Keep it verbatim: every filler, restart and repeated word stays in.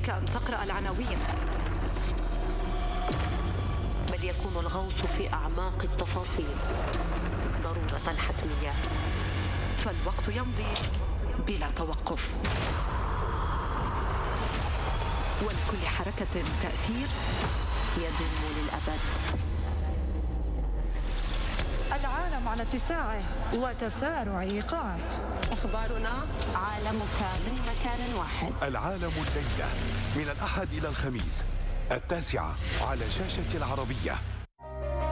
عليك أن تقرأ العناوين، بل يكون الغوص في أعماق التفاصيل ضرورة حتمية. فالوقت يمضي بلا توقف، ولكل حركة تأثير يدوم للأبد. العالم على اتساعه وتسارع إيقاعه. أخبارنا عالمك من مكان واحد. العالم الليلة من الأحد إلى الخميس التاسعة على شاشة العربية.